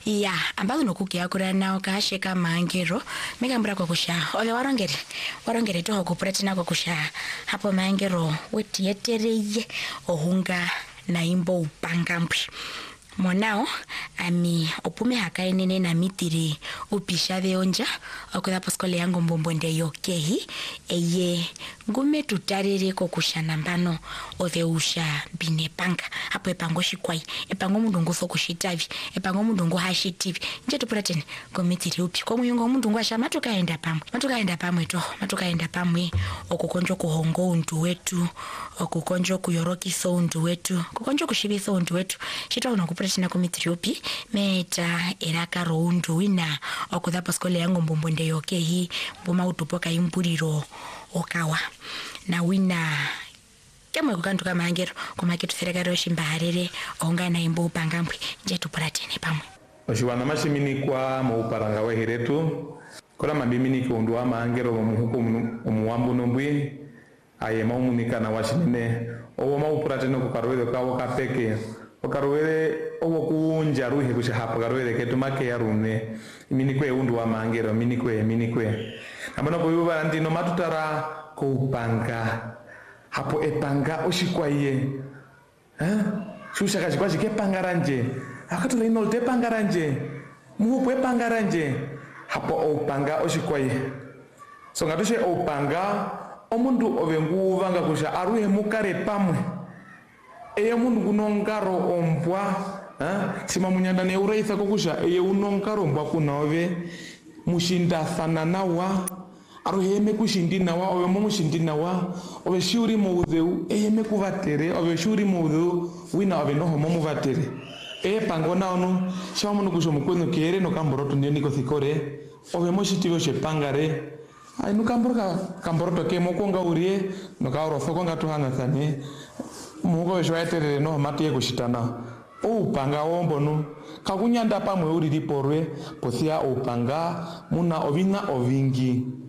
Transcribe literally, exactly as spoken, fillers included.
ya ambazo nokukia kurana okasheka mangero megambura kwa kusha ole warongere warongere to kupretina kwa kusha hapo mangero wetietereye ohunga na imbo upangampi monao ami opume hakaenene na mitiri upisha veonja okuda poskole yangu mbombonde yokehi eye ngume tutarire ko kushana mbano oveusha binepanga hapo epango shikwai epango mundungu fo kushitavi epango mundungu hashitivi nje tupratene ko mitiri upi ko muyungo mundungu asha matukaenda pamwe matukaenda pamwe to matukaenda pamwe okukonjo kuhongo undu wetu okukonjo kuyoroki so undu wetu kukonjo kushibisa undu wetu shitwa unakupratina ko mitiri upi meta eraka roundu wina okuda poskole yangu mbombonde yokehi mboma utupoka impuriro okawa na wina kemwe kukantu kama angero kuma kitu serikali shimbaharere ongana imbo upangambwe je tuparatene pamwe oshiwana mashimini kwa mu uparanga weheretu kola mabimini kundu ama angero mu hukumu umuwambu nombwi ayema umunika na washimine owo ma uparatene ku karwele kawo kapeke okarwele owo kuunja ruhe kusha hapo karwele ketu make yarune imini kwe undu wa mangero mini kwe mini kwe amana ko yuba ndino matutara ko upanga hapo epanga oshikwaye eh shusha kaji kwaji ke pangaranje akatula ino te pangaranje mupo epangaranje hapo upanga oshikwaye so ngatushe upanga omundu ovengu vanga kusha aruhe mukare pamwe eye mundu kunongaro ombwa eh sima munyanda ne ureitha kokusha eye unongaro ombwa kunove mushinda sana nawa aruheme kushindina wa owe mushindina wa owe shuri muudeu eme kuvatere owe shuri muudeu wina owe no homo muvatere e pangona onu shamu nukusho mukweno kere no kamboroto ndeni ko thikore owe moshitivo shepangare ai no kamboroka kamboroto ke mokonga urie no kaoro fokonga tuhana thane mugo shwaetere no matie kushitana upanga ombonu kakunyanda pamwe uri diporwe posia upanga muna ovina ovingi